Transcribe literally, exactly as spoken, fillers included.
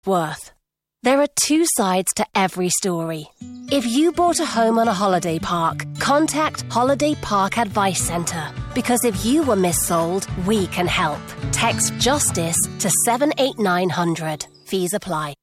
Worth. There are two sides to every story. If you bought a home on a holiday park, contact Holiday Park Advice Centre. Because if you were missold, we can help. Text JUSTICE to seven eight nine hundred. Fees apply.